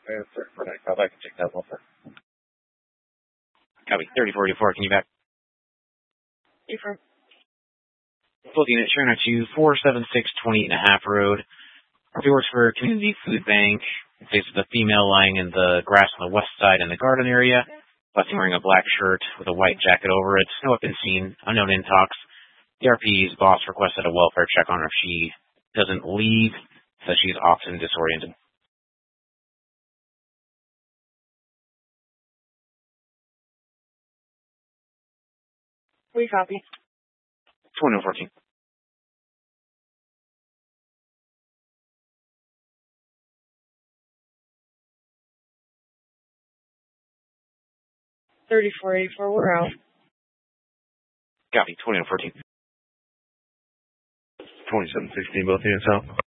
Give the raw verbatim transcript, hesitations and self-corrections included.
Yes, sir. For that call, I can take that one, sir. Copy. thirty-four eighty-four, can you back? Affirm. Full unit, Shriner two, four seven six, twenty-eight and a half road. He works for Community Food Bank. Faces the female lying in the grass on the west side in the garden area. Blessing wearing a black shirt with a white jacket over it. No weapon seen. Unknown intox. The R P's boss requested a welfare check on her if she doesn't leave, says she's often disoriented. We copy. twenty fourteen. thirty-four eighty-four, we're out. Copy. twenty fourteen. twenty-seven sixteen, both units out.